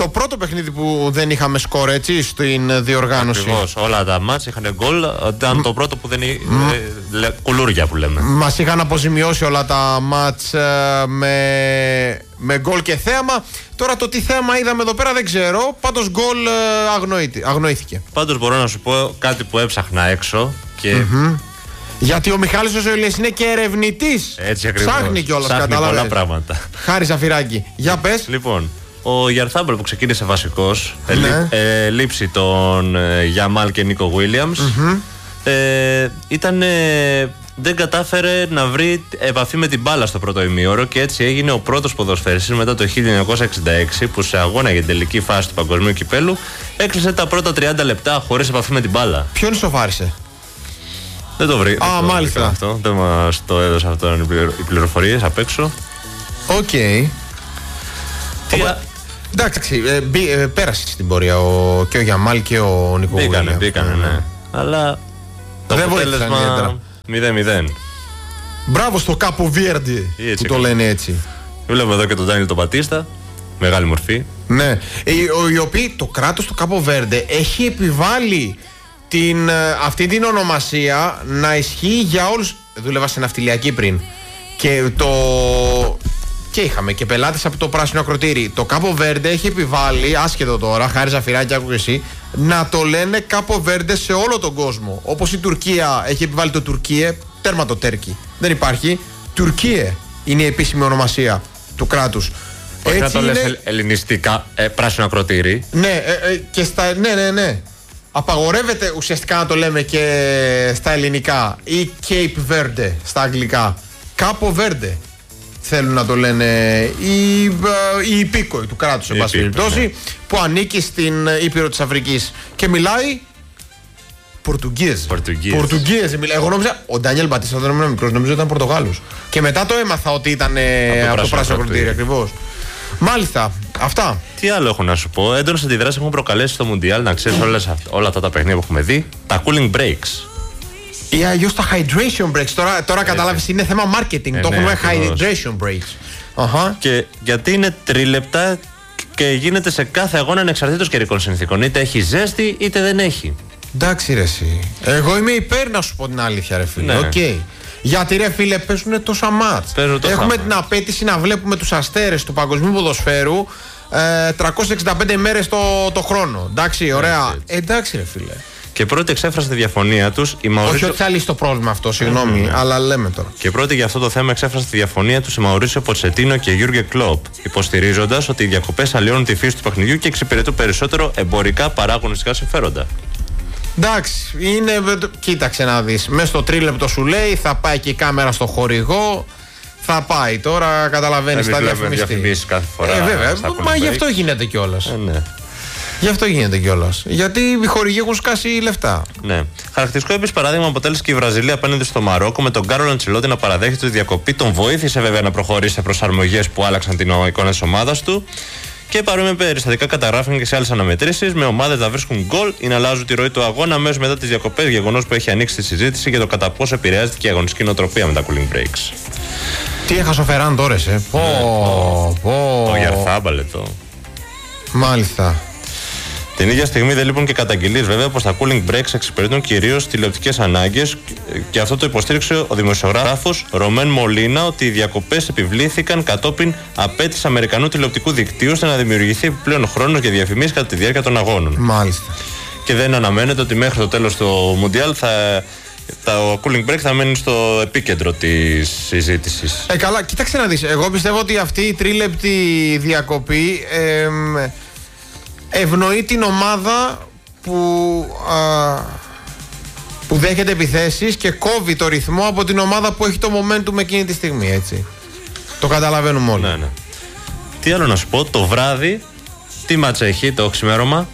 το πρώτο παιχνίδι που δεν είχαμε σκορ, έτσι, στην διοργάνωση. Ακριβώς, όλα τα μάτς είχαν γκολ. Ήταν το πρώτο που δεν κουλούρια που λέμε. Μας είχαν αποζημιώσει όλα τα μάτς με γκολ και θέαμα. Τώρα το τι θέαμα είδαμε εδώ πέρα δεν ξέρω. Πάντως γκολ αγνοήθηκε. Πάντως μπορώ να σου πω κάτι που έψαχνα έξω και... Γιατί ο Μιχάλης ο Ζωηλιές είναι και ερευνητής. Έτσι ακριβώς. Ψάχνει κιόλας, κατάλαβες. Πολλά πράγματα. Χάρη Ζαφυράκη. Για πες. Λοιπόν, ο Γιαρθάμπελ που ξεκίνησε βασικός, λείψη τον Γιαμάλ και Νίκο Βίλιαμς, δεν κατάφερε να βρει επαφή με την μπάλα στο πρώτο ημίωρο και έτσι έγινε ο πρώτος ποδοσφαιριστής μετά το 1966 που σε αγώνα για την τελική φάση του Παγκοσμίου Κυπέλλου έκλεισε τα πρώτα 30 λεπτά χωρίς επαφή με την μπάλα. Ποιον σοφάρισε? Δεν το βρήκα. Μάλιστα. Αυτό. Δεν μας το έδωσε αυτό οι πληροφορίες απ' έξω. Οκ. Εντάξει, πέρασε στην πορεία και ο Γιαμάλ και ο Νίκο Βίλιαμς. Μπήκανε, ναι. Αλλά το αποτέλεσμα 0-0. Μπράβο στο Κάπο Βέρντε που το λένε έτσι. Βλέπουμε εδώ και τον Ντάνιελ τον Πατίστα. Μεγάλη μορφή. Ναι. Οι οποίοι το κράτος του Κάπο Βέρντε έχει επιβάλει αυτή την ονομασία να ισχύει για όλους. Δούλευα σε ναυτιλιακή πριν και είχαμε και πελάτες από το πράσινο ακροτήρι. Το Κάπο Βέρντε έχει επιβάλει, άσχετο τώρα, Χάρη Ζαφυράκη, άκου και εσύ, να το λένε Κάπο Βέρντε σε όλο τον κόσμο. Όπως η Τουρκία έχει επιβάλει το Τουρκίε, τέρμα το Τέρκι. Δεν υπάρχει. Τουρκίε είναι η επίσημη ονομασία του κράτους. Όχι να το λες ελληνιστικά πράσινο ακροτήρι. Ναι, ναι. Απαγορεύεται ουσιαστικά να το λέμε και στα ελληνικά ή Cape Verde στα αγγλικά. Κάπο Verde θέλουν να το λένε οι υπήκοοι του κράτους, εν πάση περιπτώσει, που ανήκει στην Ήπειρο της Αφρικής και μιλάει Πορτουγκίες. Εγώ νόμιζα, ο Ντάνιελ Μπατίστα όταν ήμουν μικρός, νόμιζα ήταν Πορτογάλος. Και μετά το έμαθα ότι ήταν από το πράσινο ακροτήρι ακριβώς. Μάλιστα, αυτά. Τι άλλο έχω να σου πω? Έντονες αντιδράσεις έχουν προκαλέσει στο Μουντιάλ, να ξέρεις όλα αυτά τα παιχνίδια που έχουμε δει. Τα cooling breaks. Ή αλλιώς τα hydration breaks. Τώρα κατάλαβες, είναι θέμα marketing. Το έχουμε hydration breaks. Και γιατί είναι τρίλεπτα και γίνεται σε κάθε αγώνα ανεξαρτήτως καιρικών συνθήκων. Είτε έχει ζέστη είτε δεν έχει. Εντάξει, ρε εσύ. Εγώ είμαι υπέρ, να σου πω την αλήθεια, ρε φίλε. Okay. Γιατί ρε φίλε, παίζουν τόσα μάτς. Έχουμε την απέτηση να βλέπουμε τους αστέρες του παγκοσμίου ποδοσφαίρου 365 μέρες το χρόνο. Εντάξει, ωραία. Εντάξει, ρε φίλε. Και πρώτη εξέφρασε τη διαφωνία τους η Μαουρίσιο. Όχι ότι θα λύσει το πρόβλημα αυτό, συγγνώμη, αλλά λέμε τώρα. Και πρώτη για αυτό το θέμα εξέφρασε τη διαφωνία τους η Μαουρίσιο Ποτσετίνο και Γιούργε Κλόπ, υποστηρίζοντας ότι οι διακοπές αλλοιώνουν τη φύση του παιχνιδιού και εξυπηρετούν περισσότερο εμπορικά παρά αγωνιστικά συμφέροντα. Εντάξει, κοίταξε να δεις. Μέσα στο τρίλεπτο σου λέει, θα πάει και η κάμερα στο χορηγό. Θα πάει τώρα, καταλαβαίνεις, τα διαφημίσεις κάθε φορά. Βέβαια, μα γι' αυτό γίνεται κιόλας. Ναι. Γι' αυτό γίνεται κιόλας. Γιατί οι χορηγοί έχουν σκάσει λεφτά. Ναι. Χαρακτηριστικό επίσης παράδειγμα αποτέλεσε και η Βραζιλία απέναντι στο Μαρόκο, με τον Κάρολο Αντσελότη να παραδέχεται τη διακοπή. Τον βοήθησε βέβαια να προχωρήσει σε προσαρμογές που άλλαξαν την εικόνα της ομάδας του. Και παρόμοια περιστατικά καταγράφηκαν και σε άλλες αναμετρήσεις, με ομάδες να βρίσκουν γκολ ή να αλλάζουν τη ροή του αγώνα αμέσως μετά τις διακοπές. Γεγονός που έχει ανοίξει τη συζήτηση για το κατά πόσο επηρεάζεται και η αγωνιστική νοοτροπία με τα cooling breaks. Τι έχασε ο Φεράν τώρα, Ο Γιαρθάμπαλ εδώ. Μάλιστα. Την ίδια στιγμή δεν λείπουν και καταγγελίες βέβαια πως τα cooling breaks εξυπηρετούν κυρίως τηλεοπτικές ανάγκες, και αυτό το υποστήριξε ο δημοσιογράφος Ρωμέν Μολίνα, ότι οι διακοπές επιβλήθηκαν κατόπιν απέτησης Αμερικανού τηλεοπτικού δικτύου ώστε να δημιουργηθεί επιπλέον χρόνος για διαφημίσεις κατά τη διάρκεια των αγώνων. Μάλιστα. Και δεν αναμένεται ότι μέχρι το τέλος του Μουντιάλ το cooling break θα μένει στο επίκεντρο της συζήτησης. Καλά, κοίταξε να δεις. Εγώ πιστεύω ότι αυτή η τρίλεπτη διακοπή ευνοεί την ομάδα που δέχεται επιθέσεις και κόβει το ρυθμό από την ομάδα που έχει το momentum εκείνη τη στιγμή, έτσι. Το καταλαβαίνουμε όλοι. Ναι. Τι άλλο να σου πω, το βράδυ τι μάτσα έχει το ξημέρωμα?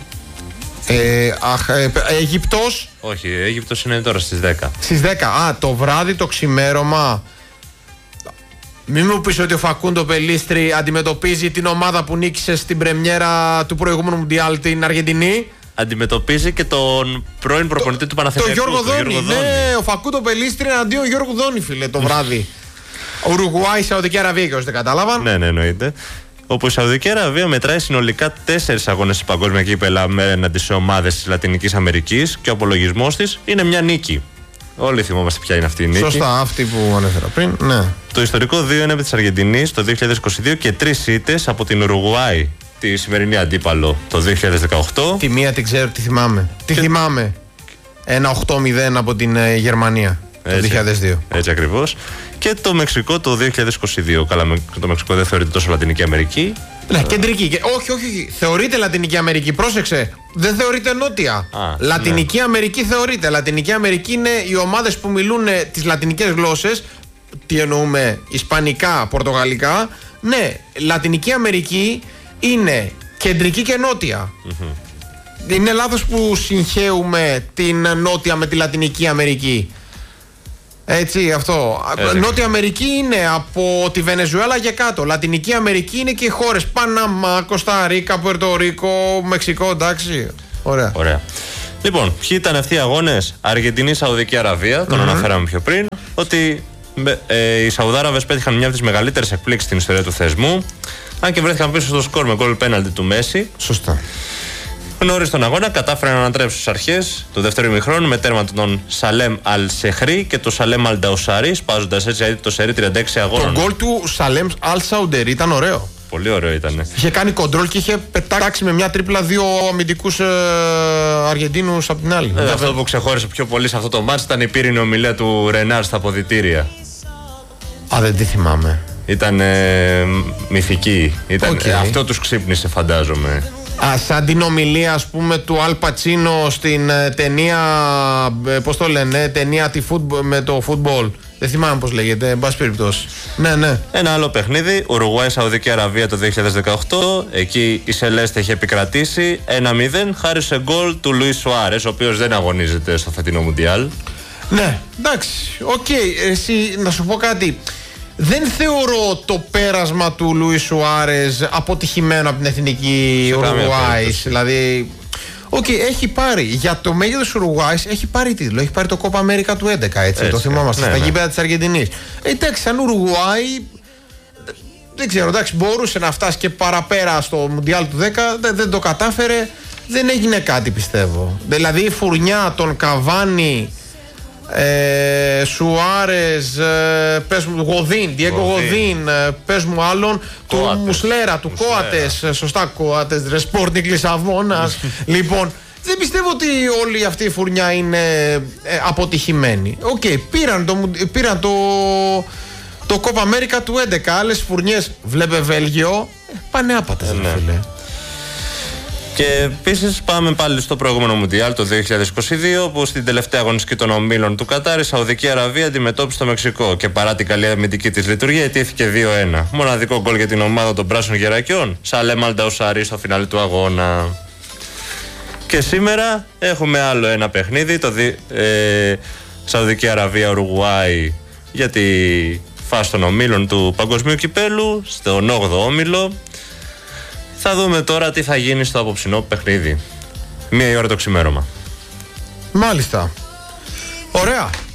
Αίγυπτος. Όχι, Αίγυπτος είναι τώρα στις 10. Στις 10, το βράδυ το ξημέρωμα. Μην μου πεις ότι ο Φακούντο Πελίστρι αντιμετωπίζει την ομάδα που νίκησε στην πρεμιέρα του προηγούμενου Μουντιάλ, την Αργεντινή. Αντιμετωπίζει και τον πρώην προπονητή του Παναθηναϊκού, τον Γιώργο Δόνη. Ναι, ο Φακούντο Πελίστρι αντίον Γιώργου Δόνη, φίλε, το βράδυ. Ουρουγουάη, Σαουδική Αραβία, και όσοι δεν κατάλαβαν. Ναι, εννοείται. όπου η Σαουδική Αραβία μετράει συνολικά 4 αγώνες σε παγκόσμια κύπελα έναντι σε ομάδες της Λατινικής Αμερικής και ο απολογισμός της είναι μια νίκη. Όλοι θυμόμαστε ποια είναι αυτή η νίκη. Σωστά, αυτή που ανέφερα πριν. Ναι. Το ιστορικό 2-1 της Αργεντινής το 2022 και 3 ήττες από την Ουρουγουάη, τη σημερινή αντίπαλο, το 2018. Τη μία την ξέρω, τη θυμάμαι. Τη θυμάμαι. Ένα 8-0 από την Γερμανία το 2002. Έτσι ακριβώς. Και το Μεξικό το 2022. Καλά, το Μεξικό δεν θεωρείται τόσο Λατινική Αμερική. Ναι, κεντρική. Όχι. Θεωρείται Λατινική Αμερική. Πρόσεξε. Δεν θεωρείται νότια. Λατινική Αμερική θεωρείται. Λατινική Αμερική είναι οι ομάδες που μιλούν τις λατινικές γλώσσες. Τι εννοούμε, ισπανικά, πορτογαλικά. Ναι, Λατινική Αμερική είναι κεντρική και νότια. Είναι λάθος που συγχέουμε την νότια με τη Λατινική Αμερική. Έτσι, αυτό. Νότια Αμερική είναι από τη Βενεζουέλα και κάτω. Λατινική Αμερική είναι και οι χώρες Παναμά, Κώστα Ρίκα, Πουερτο Ρίκο, Μεξικό, εντάξει. Ωραία. Λοιπόν, ποιοι ήταν αυτοί οι αγώνες? Αργεντινή, Σαουδική Αραβία, τον αναφέραμε πιο πριν. Ότι οι Σαουδάραβες πέτυχαν μια από τις μεγαλύτερες εκπλήξεις στην ιστορία του θεσμού. Αν και βρέθηκαν πίσω στο σκορ με γκολ πέναλτι του Μέση. Σωστά. Νωρίς τον αγώνα κατάφεραν να ανατρέψουν στις αρχές του δεύτερου ημιχρόνου με τέρμα τον Σαλέμ Αλ Σεχρή και τον Σαλέμ Αλ Νταουσάρι, σπάζοντας έτσι το σερί 36 αγώνων. Το γκολ του Σαλέμ Αλ Σαουντέρι ήταν ωραίο. Πολύ ωραίο ήταν. Είχε κάνει κοντρόλ και είχε πετάξει με μια τρίπλα 2 αμυντικούς Αργεντίνους από την άλλη. Αυτό που ξεχώρισε πιο πολύ σε αυτό το μάτς ήταν η πύρινη ομιλία του Ρενάρ στα αποδυτήρια. Δεν τη θυμάμαι. Ήταν μυθική. Αυτό τους ξύπνησε, φαντάζομαι. Σαν την ομιλία, ας πούμε, του Αλ Πατσίνο στην ταινία, πώς το λένε, ταινία με το φούτμπολ. Δεν θυμάμαι πώς λέγεται, εν πάση περιπτώσει. Ναι. Ένα άλλο παιχνίδι, Ουρουγουάη Σαουδική Αραβία το 2018. Εκεί η Σελέστε είχε επικρατήσει 1-0 χάρη σε γκολ του Λουίς Σουάρες, ο οποίος δεν αγωνίζεται στο φετινό Μουντιάλ. Ναι, εντάξει, εσύ να σου πω κάτι. Δεν θεωρώ το πέρασμα του Λουίς Σουάρες αποτυχημένο από την εθνική Ουρουγουάης. Δηλαδή, έχει πάρει για το μέγεθος της Ουρουγουάης, έχει πάρει τίτλο. Έχει πάρει το Κόπα Αμέρικα του 11, έτσι. Το θυμόμαστε, στα γήπεδα της Αργεντινής. Εντάξει, σαν Ουρουγουάη, δεν ξέρω, εντάξει, μπορούσε να φτάσει και παραπέρα στο Μουντιάλ του 10, δεν το κατάφερε. Δεν έγινε κάτι, πιστεύω. Δηλαδή η φουρνιά, τον Καβάνι, Σουάρες, πες μου, Γοδίν, Διέγκο Γοδίν, πες μου άλλον, του Μουσλέρα, του Κόατες, σωστά, Κόατες, Ρεσπόρτινγκ Λισαβόνας. Λοιπόν, δεν πιστεύω ότι όλη αυτή η φουρνιά είναι αποτυχημένη. Πήραν το Κόπα Αμέρικα του 11, άλλες φουρνιές, βλέπε Βέλγιο, πάνε άπατες, φίλε. Και επίσης πάμε πάλι στο προηγούμενο Μουντιάλ το 2022, που στην τελευταία αγωνιστική των ομίλων του Κατάρ η Σαουδική Αραβία αντιμετώπισε το Μεξικό και παρά την καλή αμυντική της λειτουργία ετήθηκε 2-1. Μοναδικό γκολ για την ομάδα των πράσινων γερακιών, Σαλέμ Αλ Νταουσάρι στο φινάλι του αγώνα. Και σήμερα έχουμε άλλο ένα παιχνίδι, Σαουδική Αραβία Ουρουγουάη, για τη φάση των ομίλων του Παγκοσμίου Κυπέλου, στον 8ο όμιλο. Θα δούμε τώρα τι θα γίνει στο απόψινό παιχνίδι. 1 η ώρα το ξημέρωμα. Μάλιστα. Ωραία.